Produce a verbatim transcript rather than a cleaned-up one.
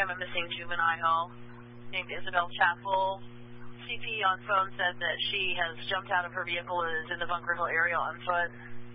I'm a missing juvenile named Isabel Chappell. C P on phone said that she has jumped out of her vehicle and is in the Bunker Hill area on foot.